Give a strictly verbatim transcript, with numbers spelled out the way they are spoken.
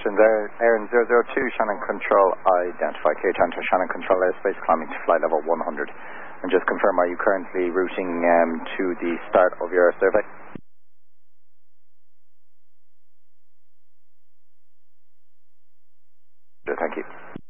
Congratulations, Aaron zero zero two, Shannon Control, identify K Tanto, Shannon Control airspace, climbing to flight level one hundred. And just confirm, are you currently routing um, to the start of your survey? Thank you.